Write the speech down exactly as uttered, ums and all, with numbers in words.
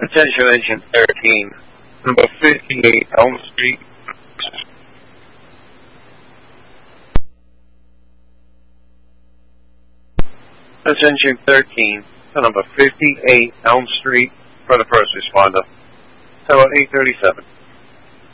Attention Engine thirteen, number fifty-eight Elm Street. Attention thirteen, number fifty-eight Elm Street for the first responder. Tower eight thirty-seven.